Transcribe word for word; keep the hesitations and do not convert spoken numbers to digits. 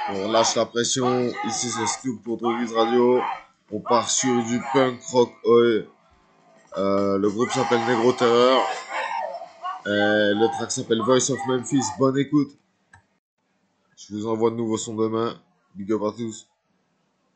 On relâche la pression. Ici, c'est Snoop pour Droguise Radio. On part sur du punk rock. Oi. Euh, le groupe s'appelle Negro Terror. Et le track s'appelle Voice of Memphis. Bonne écoute. Je vous envoie de nouveaux sons demain. Big up à tous.